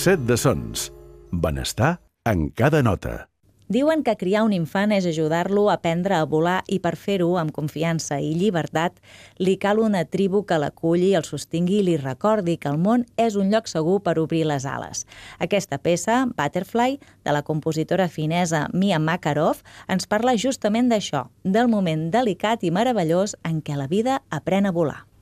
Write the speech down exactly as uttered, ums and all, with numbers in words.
set de sons. Benestar en cada nota. Diuen que criar un infant és ajudar-lo a aprendre a volar i per fer-ho amb confiança i llibertat li cal una tribu que l'aculli, el sostingui i li recordi que el món és un lloc segur per obrir les ales. Aquesta peça, Butterfly, de la compositora finesa Mia Makarov, ens parla justament d'això, del moment delicat i meravellós en què la vida aprèn a volar.